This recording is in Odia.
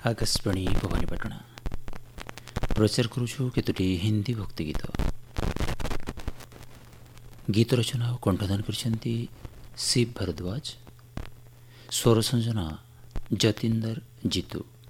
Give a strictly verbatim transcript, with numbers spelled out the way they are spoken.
ଆକାଶବାଣୀ ଭବାନୀପାଟଣା ପ୍ରଚାର କରୁଛୁ କେତୋଟି ହିନ୍ଦୀ ଭକ୍ତି ଗୀତ। ଗୀତ ରଚନା ଓ କଣ୍ଠଦାନ କରିଛନ୍ତି ଶିବ ଭରଦ୍ୱାଜ, ସ୍ୱର ସଂଯୋଜନା ଯତୀନ୍ଦର ଜିତୁ।